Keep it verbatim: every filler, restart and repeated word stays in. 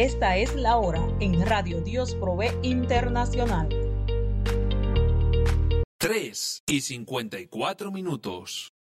Esta es la hora en Radio Dios Provee Internacional. tres y cincuenta y cuatro minutos.